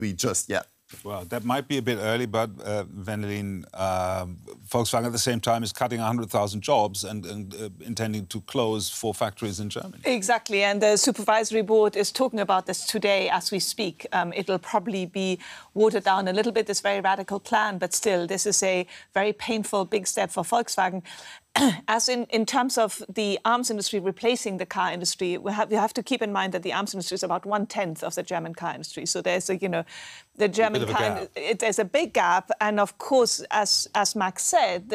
be just yet. Well, that might be a bit early, but Wendelin, Volkswagen at the same time is cutting 100,000 jobs and intending to close 4 factories in Germany. Exactly, and the supervisory board is talking about this today as we speak. It'll probably be watered down a little bit, this very radical plan, but still, this is a very painful big step for Volkswagen. As in terms of the arms industry replacing the car industry, we have to keep in mind that the arms industry is about 1/10 of the German car industry. So there's the German car, there's a big gap. And of course, as Max said,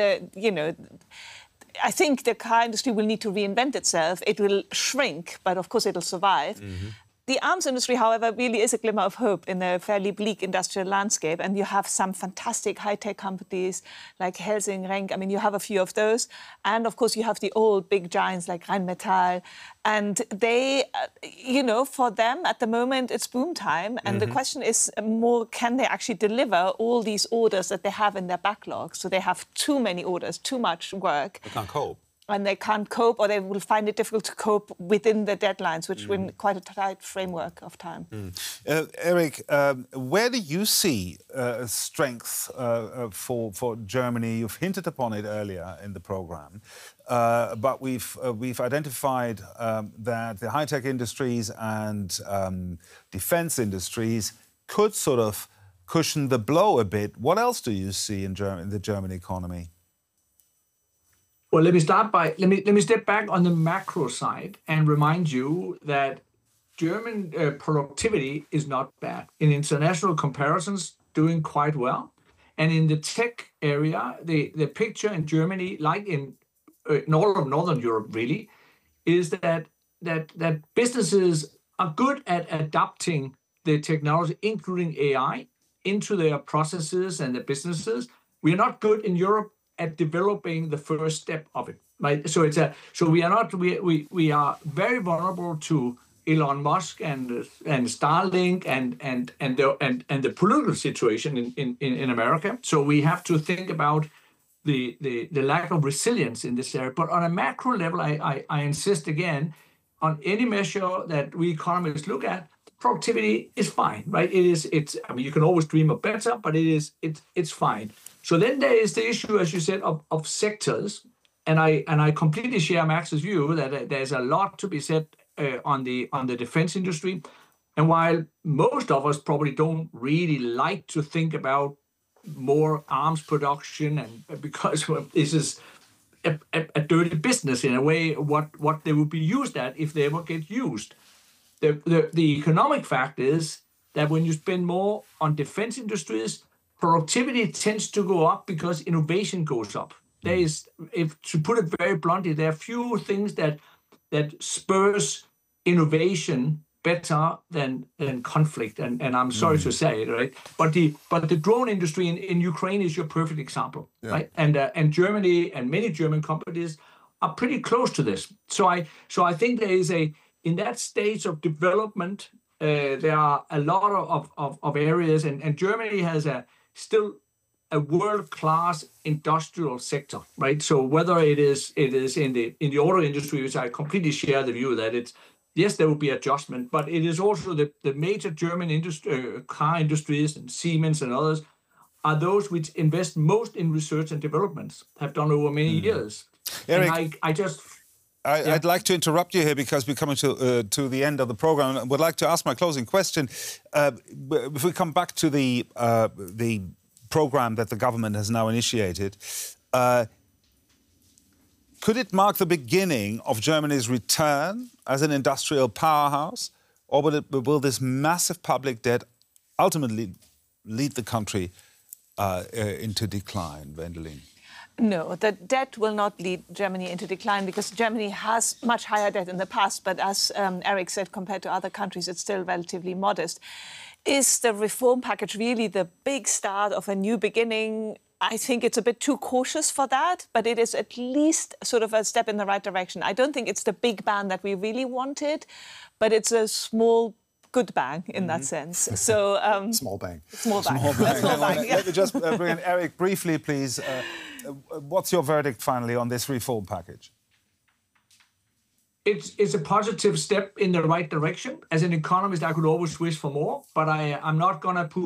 I think the car industry will need to reinvent itself. It will shrink, but of course it'll survive. Mm-hmm. The arms industry, however, really is a glimmer of hope in a fairly bleak industrial landscape. And you have some fantastic high-tech companies like Helsing, Renk. I mean, you have a few of those. And, of course, you have the old big giants like Rheinmetall. And they, for them, at the moment, it's boom time. And the question is more, can they actually deliver all these orders that they have in their backlog? So they have too many orders, too much work. They can't cope. And they can't cope, or they will find it difficult to cope within the deadlines, which were quite a tight framework of time. Eric, where do you see strength for Germany? You've hinted upon it earlier in the programme, but we've identified that the high-tech industries and defence industries could sort of cushion the blow a bit. What else do you see in the German economy? Well, let me step back on the macro side and remind you that German productivity is not bad. In international comparisons, doing quite well. And in the tech area, the picture in Germany, like in all of Northern Europe, really, is that businesses are good at adapting the technology, including AI, into their processes and their businesses. We are not good in Europe at developing the first step of it, right? So we are very vulnerable to Elon Musk and Starlink and the political situation in America. So we have to think about the lack of resilience in this area. But on a macro level, I insist again on any measure that we economists look at. Productivity is fine, right? I mean, you can always dream of better, but it's fine. So then there is the issue, as you said, of sectors, and I completely share Max's view that there's a lot to be said on the defense industry. And while most of us probably don't really like to think about more arms production, and because this is a dirty business in a way, what they would be used at if they ever get used. The economic fact is that when you spend more on defense industries, productivity tends to go up because innovation goes up. There is, to put it very bluntly, there are few things that spurs innovation better than conflict. And I'm sorry to say it, right? But the drone industry in Ukraine is your perfect example, right? And Germany and many German companies are pretty close to this. So I think there is in that stage of development, there are a lot of areas, and Germany has still a world-class industrial sector, right? So whether it is in the auto industry, which I completely share the view that yes, there will be adjustment, but it is also the major German car industries and Siemens and others are those which invest most in research and development, have done over many years. Eric, and I'd like to interrupt you here because we're coming to the end of the program. I would like to ask my closing question. If we come back to the program that the government has now initiated, could it mark the beginning of Germany's return as an industrial powerhouse, or will this massive public debt ultimately lead the country into decline, Wendelin? No, the debt will not lead Germany into decline because Germany has much higher debt in the past. But as Eric said, compared to other countries, it's still relatively modest. Is the reform package really the big start of a new beginning? I think it's a bit too cautious for that, but it is at least sort of a step in the right direction. I don't think it's the big bang that we really wanted, but it's a small good bang in that sense. So small bang. Small bang. Let me just bring in Eric briefly, please. What's your verdict finally on this reform package? it's a positive step in the right direction. As an economist, I could always wish for more, but I'm not going to